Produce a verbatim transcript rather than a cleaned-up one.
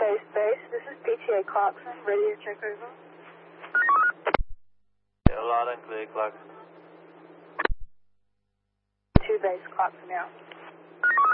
Base Base, this is P T A Clarkson, ready to check over. Yeah, loud and clear, Clarkson. Two Base Clarkson now.